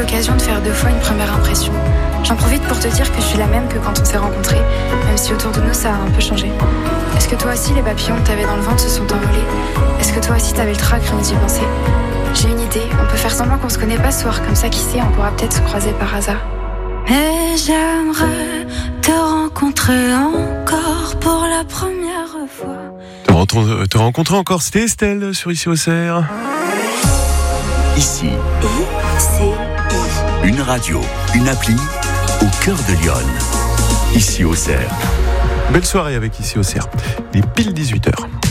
l'occasion de faire 2 fois une première impression. J'en profite pour te dire que je suis la même que quand on s'est rencontrés, même si autour de nous ça a un peu changé. Est-ce que toi aussi les papillons que t'avais dans le ventre se sont envolés? Est-ce que toi aussi t'avais le trac rien d'y penser? J'ai une idée, on peut faire semblant qu'on se connaît pas ce soir, comme ça qui sait, on pourra peut-être se croiser par hasard. Mais j'aimerais te rencontrer encore pour la première fois. Te rencontrer encore, c'était Estelle sur Ici Auxerre. Ici, une radio, une appli au cœur de Lyon. Ici Auxerre. Belle soirée avec Ici Auxerre. Il est pile 18h.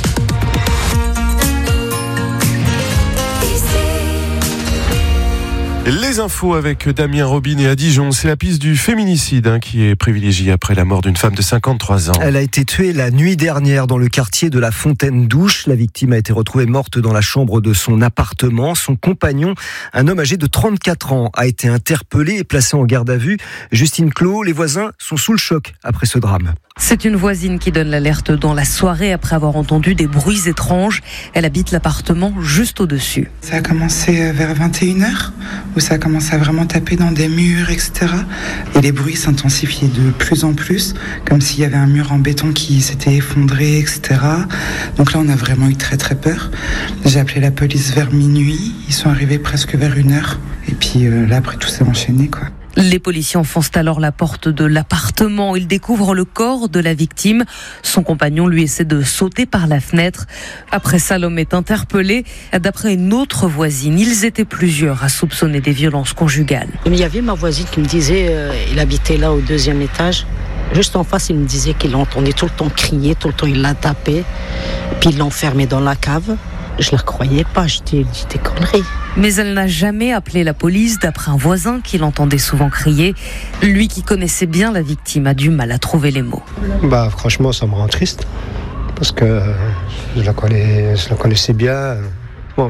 Les infos avec Damien Robin à Dijon. C'est la piste du féminicide qui est privilégiée après la mort d'une femme de 53 ans. Elle a été tuée la nuit dernière dans le quartier de la Fontaine-Douche. La victime a été retrouvée morte dans la chambre de son appartement. Son compagnon, un homme âgé de 34 ans, a été interpellé et placé en garde à vue. Justine Clos, les voisins sont sous le choc après ce drame. C'est une voisine qui donne l'alerte dans la soirée après avoir entendu des bruits étranges. Elle habite l'appartement juste au-dessus. Ça a commencé vers 21h, où ça a commencé à vraiment taper dans des murs, etc. Et les bruits s'intensifiaient de plus en plus, comme s'il y avait un mur en béton qui s'était effondré, etc. Donc là, on a vraiment eu très très peur. J'ai appelé la police vers minuit, ils sont arrivés presque vers 1h. Et puis là, après, tout s'est enchaîné, quoi. Les policiers enfoncent alors la porte de l'appartement. Ils découvrent le corps de la victime. Son compagnon lui essaie de sauter par la fenêtre. Après ça, l'homme est interpellé. D'après une autre voisine, ils étaient plusieurs à soupçonner des violences conjugales. Il y avait ma voisine qui me disait, il habitait là au 2e étage. Juste en face, il me disait qu'il l'entendait tout le temps crier, tout le temps il la tapait. Puis il l'enfermait dans la cave. Je la croyais pas, je dis des conneries. Mais elle n'a jamais appelé la police, d'après un voisin qui l'entendait souvent crier. Lui qui connaissait bien la victime a du mal à trouver les mots. Franchement, ça me rend triste. Parce que je la connaissais bien. Bon,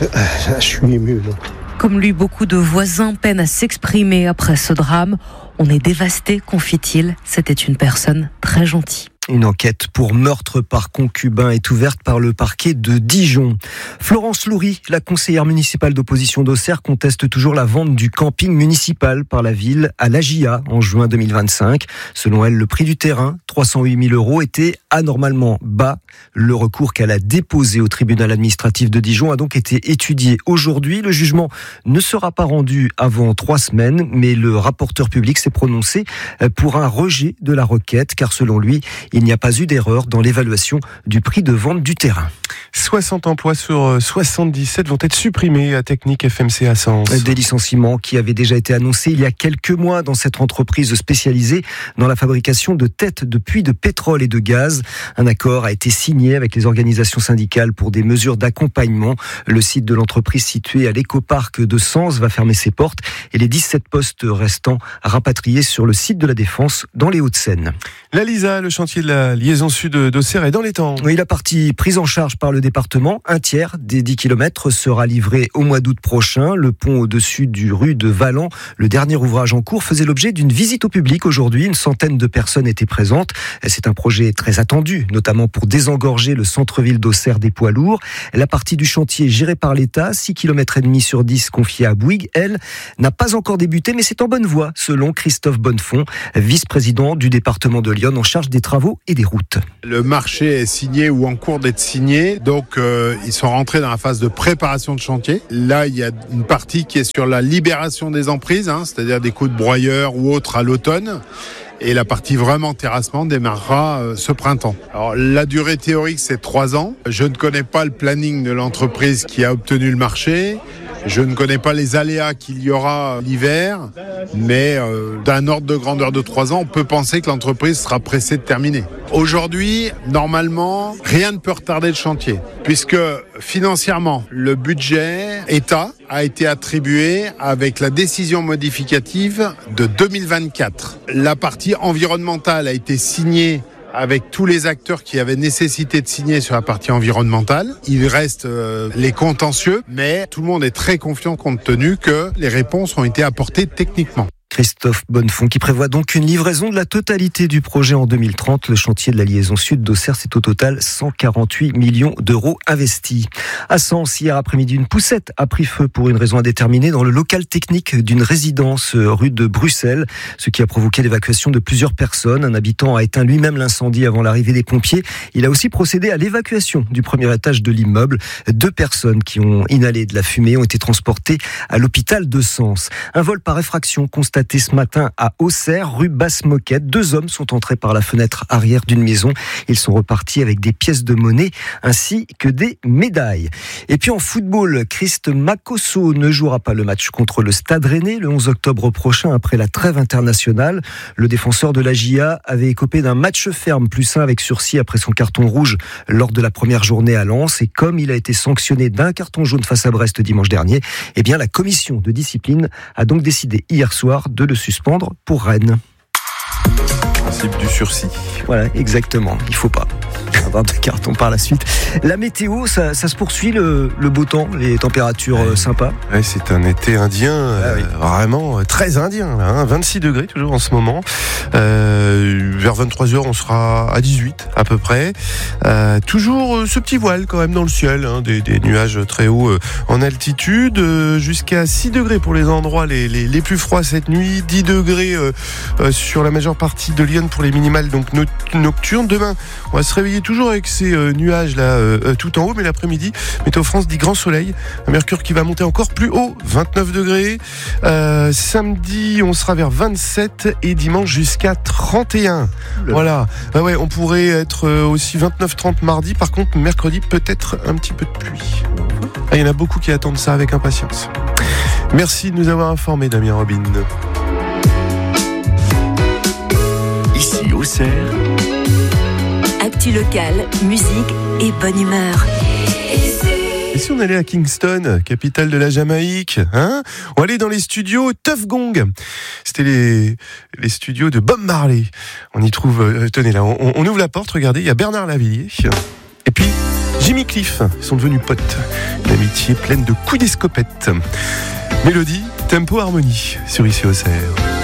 je suis ému. Donc. Comme lui, beaucoup de voisins peinent à s'exprimer après ce drame. On est dévasté, confie-t-il. C'était une personne très gentille. Une enquête pour meurtre par concubin est ouverte par le parquet de Dijon. Florence Loury, la conseillère municipale d'opposition d'Auxerre, conteste toujours la vente du camping municipal par la ville à l'AGIA en juin 2025. Selon elle, le prix du terrain, 308 000 €, était anormalement bas. Le recours qu'elle a déposé au tribunal administratif de Dijon a donc été étudié aujourd'hui. Le jugement ne sera pas rendu avant 3 semaines, mais le rapporteur public s'est prononcé pour un rejet de la requête, car selon lui, il n'y a pas eu d'erreur dans l'évaluation du prix de vente du terrain. 60 emplois sur 77 vont être supprimés à Technique FMC à Sens. Des licenciements qui avaient déjà été annoncés il y a quelques mois dans cette entreprise spécialisée dans la fabrication de têtes de puits de pétrole et de gaz. Un accord a été signé avec les organisations syndicales pour des mesures d'accompagnement. Le site de l'entreprise situé à l'écoparc de Sens va fermer ses portes et les 17 postes restants rapatriés sur le site de la Défense dans les Hauts-de-Seine. La LISA, le chantier de la liaison sud d'Auxerre est dans les temps. Oui, la partie prise en charge par le département, un tiers des 10 km sera livré au mois d'août prochain. Le pont au-dessus du rue de Valent, le dernier ouvrage en cours, faisait l'objet d'une visite au public aujourd'hui. Une centaine de personnes étaient présentes. C'est un projet très attendu, notamment pour désengorger le centre-ville d'Auxerre des poids lourds. La partie du chantier gérée par l'État, 6 km et demi sur 10 confiée à Bouygues, elle, n'a pas encore débuté, mais c'est en bonne voie, selon Christophe Bonnefond, vice-président du département de Lyon en charge des travaux et des routes. Le marché est signé ou en cours d'être signé, donc ils sont rentrés dans la phase de préparation de chantier. Là, il y a une partie qui est sur la libération des emprises, c'est-à-dire des coups de broyeur ou autres à l'automne. Et la partie vraiment terrassement démarrera ce printemps. Alors la durée théorique, c'est 3 ans. Je ne connais pas le planning de l'entreprise qui a obtenu le marché. Je ne connais pas les aléas qu'il y aura l'hiver, mais d'un ordre de grandeur de 3 ans, on peut penser que l'entreprise sera pressée de terminer. Aujourd'hui, normalement, rien ne peut retarder le chantier, puisque financièrement, le budget État a été attribué avec la décision modificative de 2024. La partie environnementale a été signée avec tous les acteurs qui avaient nécessité de signer sur la partie environnementale. Il reste les contentieux, mais tout le monde est très confiant compte tenu que les réponses ont été apportées techniquement. Christophe Bonnefond, qui prévoit donc une livraison de la totalité du projet en 2030. Le chantier de la liaison sud d'Auxerre, c'est au total 148 millions d'euros investis. À Sens, hier après-midi, une poussette a pris feu pour une raison indéterminée dans le local technique d'une résidence rue de Bruxelles, ce qui a provoqué l'évacuation de plusieurs personnes. Un habitant a éteint lui-même l'incendie avant l'arrivée des pompiers. Il a aussi procédé à l'évacuation du premier étage de l'immeuble. 2 personnes qui ont inhalé de la fumée ont été transportées à l'hôpital de Sens. Un vol par effraction constaté ce matin à Auxerre, rue Basse-Moquette. 2 hommes sont entrés par la fenêtre arrière d'une maison. Ils sont repartis avec des pièces de monnaie ainsi que des médailles. Et puis en football, Christ Makosso ne jouera pas le match contre le Stade Rennais le 11 octobre prochain après la trêve internationale. Le défenseur de la JA avait écopé d'un match ferme +1 avec sursis après son carton rouge lors de la première journée à Lens. Et comme il a été sanctionné d'un carton jaune face à Brest dimanche dernier, eh bien la commission de discipline a donc décidé hier soir de le suspendre pour Rennes. Principe du sursis. Voilà, exactement. Il faut pas avoir de carton par la suite. La météo, ça se poursuit, le beau temps, les températures sympas. Ouais, c'est un été indien, vraiment très indien, là, hein, 26 degrés toujours en ce moment. Vers 23h, on sera à 18 à peu près. Toujours ce petit voile quand même dans le ciel, hein, des nuages très hauts en altitude, jusqu'à 6 degrés pour les endroits les plus froids cette nuit, 10 degrés sur la majeure partie de Lyon pour les minimales donc nocturnes. Demain, on va se réveiller toujours avec ces nuages là tout en haut, mais l'après-midi, Météo France dit grand soleil, un mercure qui va monter encore plus haut, 29 degrés. Samedi, on sera vers 27 et dimanche jusqu'à 31. Voilà. Ouais, on pourrait être aussi 29-30 mardi. Par contre, mercredi, peut-être un petit peu de pluie. Il y en a beaucoup qui attendent ça avec impatience. Merci de nous avoir informés, Damien Robin. Ici, Auxerre. Actu locale, musique et bonne humeur. Et si on allait à Kingston, capitale de la Jamaïque, hein? On allait dans les studios Tuff Gong. C'était les studios de Bob Marley. On y trouve, tenez là, on ouvre la porte, regardez, il y a Bernard Lavilliers. Et puis Jimmy Cliff, ils sont devenus potes. Une amitié pleine de coups d'escopette. Mélodie, tempo, harmonie sur Ici Auxerre.